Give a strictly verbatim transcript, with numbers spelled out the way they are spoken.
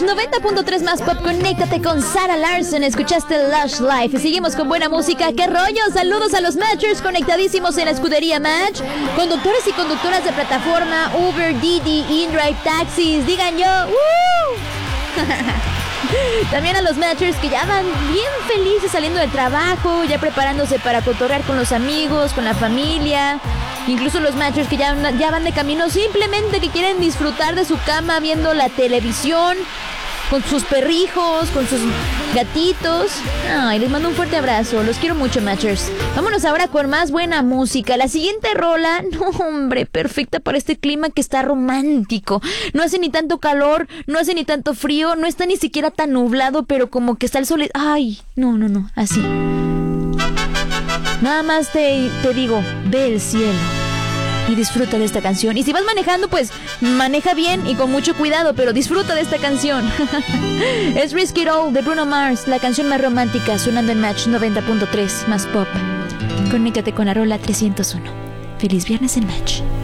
Match noventa punto tres más pop. Conéctate con Sarah Larson. Escuchaste Lush Life. Y seguimos con buena música. ¡Qué rollo! Saludos a los Matchers conectadísimos en la escudería Match. Conductores y conductoras de plataforma, Uber, Didi, InDrive, taxis. Digan yo. ¡Woo! También a los Matchers que ya van bien felices saliendo del trabajo, ya preparándose para cotorrear con los amigos, con la familia. Incluso los Matchers que ya, ya van de camino, simplemente que quieren disfrutar de su cama viendo la televisión, con sus perrijos, con sus gatitos. Ay, les mando un fuerte abrazo. Los quiero mucho, Matchers. Vámonos ahora con más buena música. La siguiente rola, no, hombre, perfecta para este clima que está romántico. No hace ni tanto calor, no hace ni tanto frío, no está ni siquiera tan nublado, pero como que está el sol. Ay, no, no, no, así. Nada más te, te digo, ve el cielo y disfruta de esta canción. Y si vas manejando, pues maneja bien y con mucho cuidado, pero disfruta de esta canción. Es Risk It All de Bruno Mars, la canción más romántica, sonando en Match noventa punto tres más pop. Conéctate con la rola trescientos uno. Feliz viernes en Match.